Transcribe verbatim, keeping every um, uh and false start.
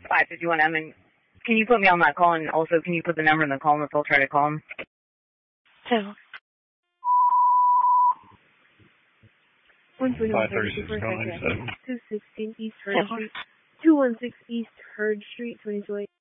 five fifty-one M, and can you put me on that call, and also can you put the number in the call, and let's all try to call him? So. five thirty-six, two sixteen East Hurd So. Street. two one six East Hurd Street, twenty-two.